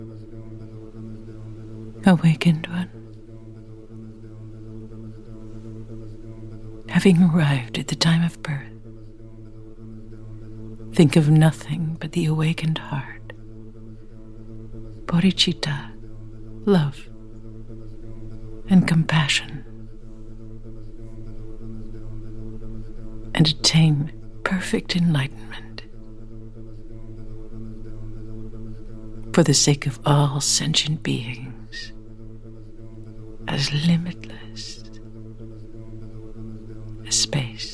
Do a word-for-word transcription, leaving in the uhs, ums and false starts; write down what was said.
Awakened one, having arrived at the time of birth, think of nothing but the awakened heart, bodhicitta, love, and compassion, and attain perfect enlightenment. For the sake of all sentient beings, as limitless as space.